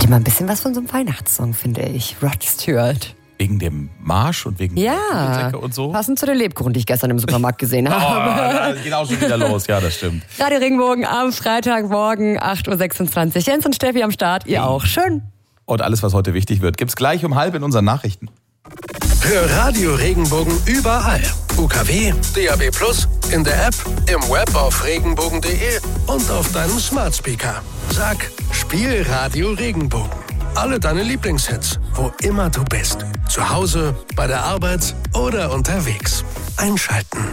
Hatte mal ein bisschen was von so einem Weihnachtssong, finde ich. Rod Stewart. Wegen dem Marsch und wegen der Kugelsäcke und so? Passend zu den Lebkuchen, die ich gestern im Supermarkt gesehen habe. Oh, geht auch schon wieder los. Ja, das stimmt. Radio Regenbogen am Freitagmorgen, 8.26 Uhr. Jens und Steffi am Start. Ihr auch. Schön. Und alles, was heute wichtig wird, gibt's gleich um 12 in unseren Nachrichten. Hör Radio Regenbogen überall. UKW, DAB+, in der App, im Web auf regenbogen.de und auf deinem Smart Speaker. Sag, spiel Radio Regenbogen. Alle deine Lieblingshits, wo immer du bist. Zu Hause, bei der Arbeit oder unterwegs. Einschalten.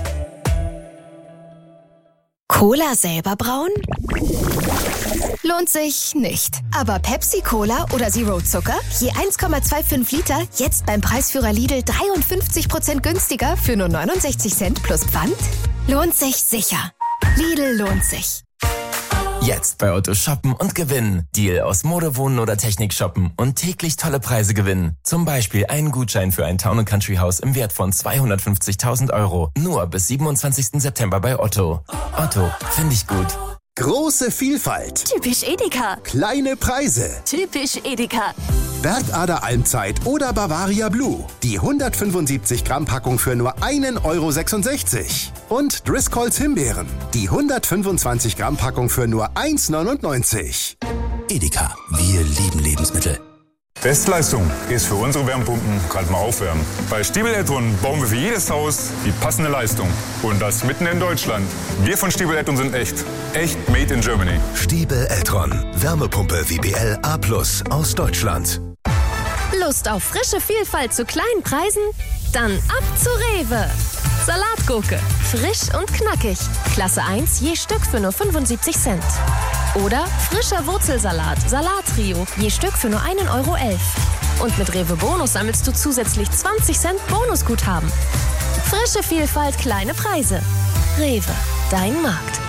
Cola selber brauen? Lohnt sich nicht. Aber Pepsi Cola oder Zero Zucker? Je 1,25 Liter, jetzt beim Preisführer Lidl 53% günstiger für nur 69 Cent plus Pfand? Lohnt sich sicher. Lidl lohnt sich. Jetzt bei Otto shoppen und gewinnen. Deal aus Mode, Wohnen oder Technik shoppen und täglich tolle Preise gewinnen. Zum Beispiel einen Gutschein für ein Town & Country Haus im Wert von 250.000 €. Nur bis 27. September bei Otto. Otto, finde ich gut. Große Vielfalt. Typisch Edeka. Kleine Preise. Typisch Edeka. Bergader Almzeit oder Bavaria Blue. Die 175 Gramm Packung für nur 1,66 €. Und Driscolls Himbeeren. Die 125 Gramm Packung für nur 1,99 €. Edeka, wir lieben Lebensmittel. Bestleistung ist für unsere Wärmepumpen gerade mal aufwärmen. Bei Stiebel Eltron bauen wir für jedes Haus die passende Leistung. Und das mitten in Deutschland. Wir von Stiebel Eltron sind echt. Echt made in Germany. Stiebel Eltron, Wärmepumpe WBL A+ aus Deutschland. Lust auf frische Vielfalt zu kleinen Preisen? Dann ab zu Rewe. Salatgurke, frisch und knackig. Klasse 1 je Stück für nur 75 Cent. Oder frischer Wurzelsalat, Salattrio, je Stück für nur 1,11 €. Und mit Rewe Bonus sammelst du zusätzlich 20 Cent Bonusguthaben. Frische Vielfalt, kleine Preise. Rewe, dein Markt.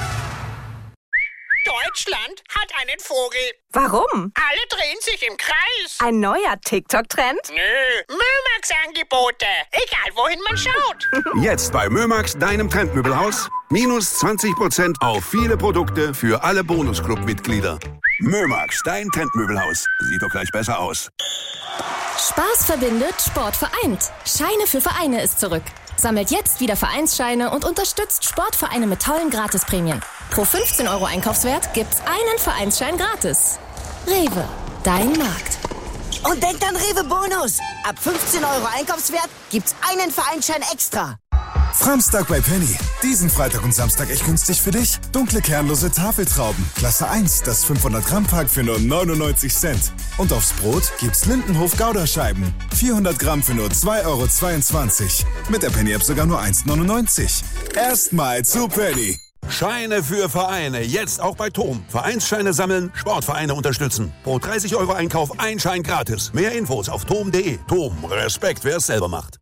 Deutschland hat einen Vogel. Warum? Alle drehen sich im Kreis. Ein neuer TikTok-Trend? Nö, Mömax-Angebote. Egal, wohin man schaut. Jetzt bei Mömax, deinem Trendmöbelhaus. Minus 20% auf viele Produkte für alle Bonusclub-Mitglieder. Mömax, dein Trendmöbelhaus. Sieht doch gleich besser aus. Spaß verbindet, Sport vereint. Scheine für Vereine ist zurück. Sammelt jetzt wieder Vereinsscheine und unterstützt Sportvereine mit tollen Gratisprämien. Pro 15 € Einkaufswert gibt's einen Vereinsschein gratis. Rewe, dein Markt. Und denkt an Rewe Bonus. Ab 15 € Einkaufswert gibt's einen Vereinsschein extra. Framstag bei Penny. Diesen Freitag und Samstag echt günstig für dich. Dunkle kernlose Tafeltrauben. Klasse 1, das 500 Gramm Pack für nur 99 Cent. Und aufs Brot gibt's Lindenhof Gouda-Scheiben. 400 Gramm für nur 2,22 €. Mit der Penny-App sogar nur 1,99 €. Erstmal zu Penny. Scheine für Vereine. Jetzt auch bei TOM. Vereinsscheine sammeln, Sportvereine unterstützen. Pro 30 € Einkauf ein Schein gratis. Mehr Infos auf tom.de. TOM. Respekt, wer es selber macht.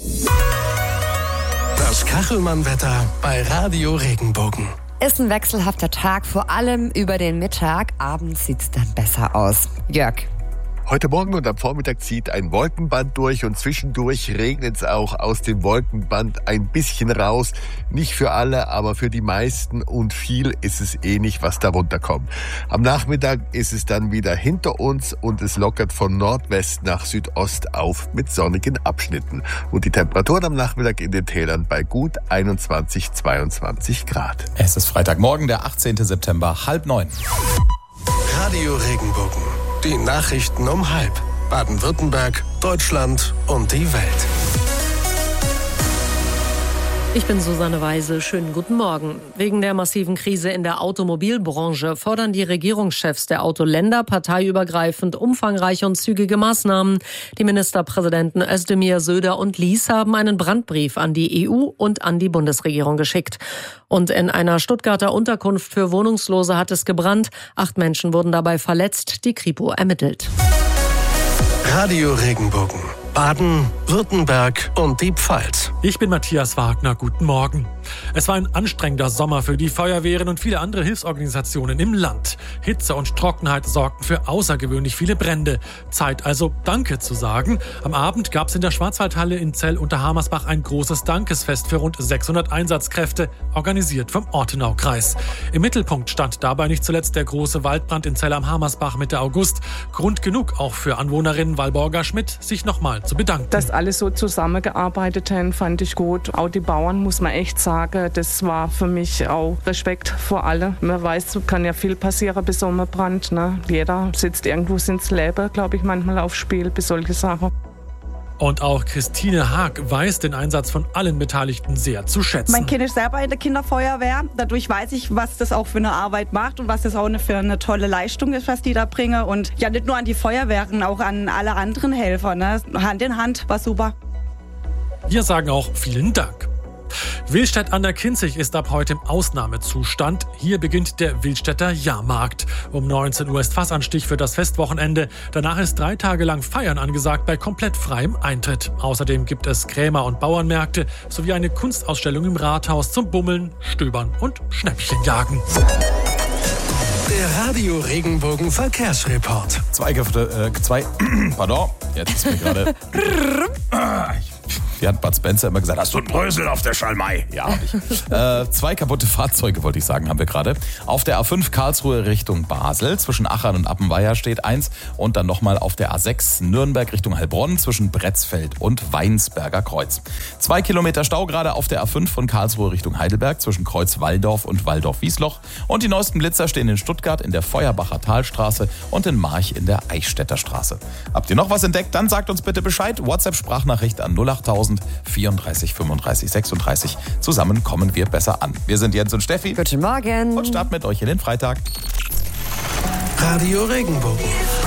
Das Kachelmann-Wetter bei Radio Regenbogen. Ist ein wechselhafter Tag, vor allem über den Mittag. Abends sieht's dann besser aus. Jörg. Heute Morgen und am Vormittag zieht ein Wolkenband durch und zwischendurch regnet es auch aus dem Wolkenband ein bisschen raus. Nicht für alle, aber für die meisten und viel ist es nicht, was da runterkommt. Am Nachmittag ist es dann wieder hinter uns und es lockert von Nordwest nach Südost auf mit sonnigen Abschnitten. Und die Temperaturen am Nachmittag in den Tälern bei gut 21, 22 Grad. Es ist Freitagmorgen, der 18. September, 8:30. Radio Regenbogen. Die Nachrichten um 12:30. Baden-Württemberg, Deutschland und die Welt. Ich bin Susanne Weise. Schönen guten Morgen. Wegen der massiven Krise in der Automobilbranche fordern die Regierungschefs der Autoländer parteiübergreifend umfangreiche und zügige Maßnahmen. Die Ministerpräsidenten Özdemir, Söder und Lies haben einen Brandbrief an die EU und an die Bundesregierung geschickt. Und in einer Stuttgarter Unterkunft für Wohnungslose hat es gebrannt. 8 Menschen wurden dabei verletzt. Die Kripo ermittelt. Radio Regenbogen. Baden, Württemberg und die Pfalz. Ich bin Matthias Wagner, guten Morgen. Es war ein anstrengender Sommer für die Feuerwehren und viele andere Hilfsorganisationen im Land. Hitze und Trockenheit sorgten für außergewöhnlich viele Brände. Zeit also, Danke zu sagen. Am Abend gab es in der Schwarzwaldhalle in Zell unter Hamersbach ein großes Dankesfest für rund 600 Einsatzkräfte, organisiert vom Ortenaukreis. Im Mittelpunkt stand dabei nicht zuletzt der große Waldbrand in Zell am Hamersbach Mitte August. Grund genug auch für Anwohnerin Walborga-Schmidt, sich nochmal zu bedanken. Dass alle so zusammengearbeitet haben, fand ich gut. Auch die Bauern, muss man echt sagen, das war für mich auch Respekt vor alle. Man weiß, es kann ja viel passieren bis Sommerbrand. Ne? Jeder sitzt irgendwo ins Leben, glaube ich, manchmal aufs Spiel bis solche Sachen. Und auch Christine Haag weiß den Einsatz von allen Beteiligten sehr zu schätzen. Mein Kind ist selber in der Kinderfeuerwehr. Dadurch weiß ich, was das auch für eine Arbeit macht und was das auch für eine tolle Leistung ist, was die da bringen. Und ja, nicht nur an die Feuerwehren, auch an alle anderen Helfer. Ne? Hand in Hand, war super. Wir sagen auch vielen Dank. Willstedt an der Kinzig ist ab heute im Ausnahmezustand. Hier beginnt der Willstädter Jahrmarkt. Um 19 Uhr ist Fassanstich für das Festwochenende. Danach ist 3 Tage lang Feiern angesagt bei komplett freiem Eintritt. Außerdem gibt es Krämer- und Bauernmärkte sowie eine Kunstausstellung im Rathaus zum Bummeln, Stöbern und Schnäppchenjagen. Der Radio Regenbogen Verkehrsreport. Jetzt ist mir gerade... Wie hat Bud Spencer immer gesagt, hast du einen Brösel auf der Schalmei? Ja, hab ich. 2 kaputte Fahrzeuge, wollte ich sagen, haben wir gerade. Auf der A5 Karlsruhe Richtung Basel, zwischen Achern und Appenweier steht 1. Und dann nochmal auf der A6 Nürnberg Richtung Heilbronn, zwischen Bretzfeld und Weinsberger Kreuz. 2 Kilometer Stau gerade auf der A5 von Karlsruhe Richtung Heidelberg, zwischen Kreuz-Walldorf und Walldorf-Wiesloch. Und die neuesten Blitzer stehen in Stuttgart in der Feuerbacher Talstraße und in March in der Eichstätter Straße. Habt ihr noch was entdeckt? Dann sagt uns bitte Bescheid. WhatsApp-Sprachnachricht an 08000 34 35 36. Zusammen kommen wir besser an. Wir sind Jens und Steffi. Guten Morgen. Und starten mit euch in den Freitag. Radio Regenbogen.